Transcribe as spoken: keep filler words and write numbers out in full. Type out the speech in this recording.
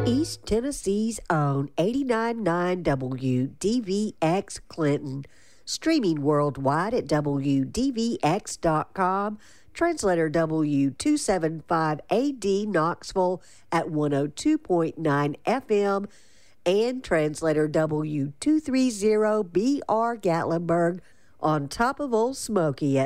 East Tennessee's own eighty-nine point nine W D V X Clinton, streaming worldwide at W D V X dot com, translator W two seventy-five A D Knoxville at one oh two point nine F M, and translator W two thirty B R Gatlinburg on top of Old Smoky at